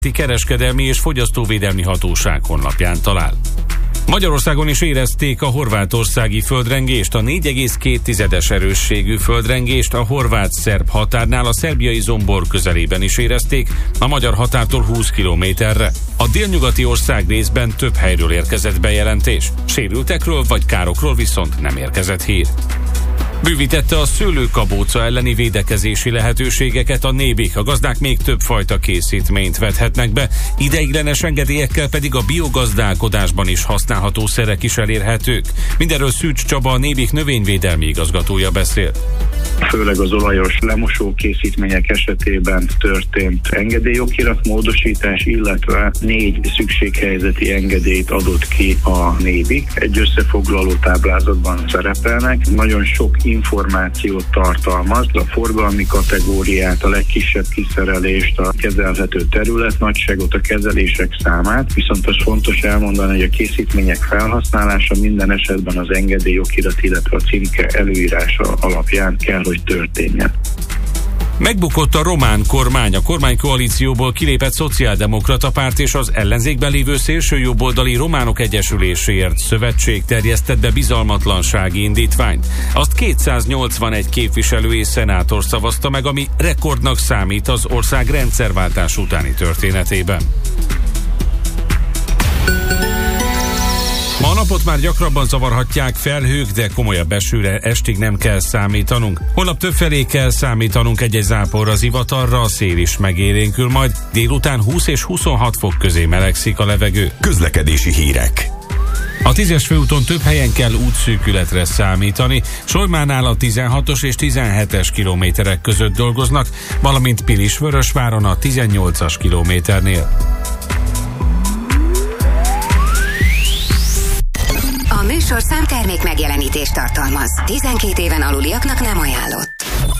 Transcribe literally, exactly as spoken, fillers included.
Kereskedelmi és Fogyasztóvédelmi Hatóság honlapján talál. Magyarországon is érezték a horvátországi földrengést, a négy egész két erősségű földrengést a horvát-szerb határnál, a szerbiai Zombor közelében is érezték, a magyar határtól húsz kilométerre. A délnyugati ország részben több helyről érkezett bejelentés. Sérültekről vagy károkról viszont nem érkezett hír. Bővítette a szőlőkabóca elleni védekezési lehetőségeket a Nébik, a gazdák még több fajta készítményt vethetnek be, ideiglenes engedélyekkel pedig a biogazdálkodásban is használható szerek is elérhetők. Mindenről Szűcs Csaba, a Nébik növényvédelmi igazgatója beszél. Főleg az olajos lemosó készítmények esetében történt engedélyokirat módosítás, illetve négy szükséghelyzeti engedélyt adott ki a Nébik. Egy összefoglaló táblázatban szerepelnek, nagyon sok információt tartalmaz, a forgalmi kategóriát, a legkisebb kiszerelést, a kezelhető területnagyságot, a kezelések számát, viszont az fontos elmondani, hogy a készítmények felhasználása minden esetben az engedélyokirat, illetve a címke előírása alapján kell, hogy történjen. Megbukott a román kormány, a kormánykoalícióból kilépett szociáldemokrata párt és az ellenzékben lévő szélsőjobboldali Románok Egyesüléséért szövetség terjesztett be bizalmatlansági indítványt. Azt kétszáznyolcvanegy képviselő és szenátor szavazta meg, ami rekordnak számít az ország rendszerváltás utáni történetében. Ma a napot már gyakrabban zavarhatják felhők, de komolyabb esőre estig nem kell számítanunk. Holnap többfelé kell számítanunk egy-egy záporra, zivatarra, a szél is megélénkül, majd délután húsz és huszonhat fok közé melegszik a levegő. Közlekedési hírek. A tízes főúton több helyen kell útszűkületre számítani. Solymánál a tizenhatos és tizenhetes kilométerek között dolgoznak, valamint Pilisvörösváron a tizennyolcas kilométernél. A műsorszám termék megjelenítést tartalmaz. tizenkét éven aluliaknak nem ajánlott.